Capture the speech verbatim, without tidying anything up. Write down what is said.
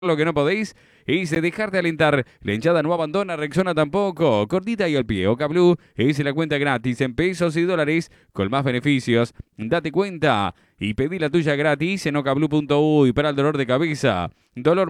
lo que no podéis es dejar de alentar. La hinchada no abandona, Rexona tampoco. Cortita y al pie. Oca Blue es la cuenta gratis en pesos y dólares con más beneficios. Date cuenta y pedí la tuya gratis en ocablue punto uy para el dolor de cabeza. Dolor